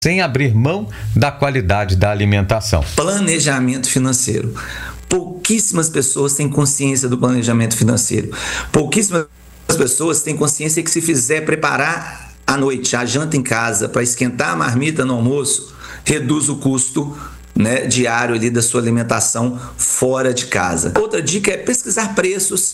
sem abrir mão da qualidade da alimentação. Planejamento financeiro. Pouquíssimas pessoas têm consciência do planejamento financeiro. Pouquíssimas pessoas têm consciência que se fizer preparar à noite a janta em casa para esquentar a marmita no almoço, reduz o custo, né, diário ali da sua alimentação fora de casa. Outra dica é pesquisar preços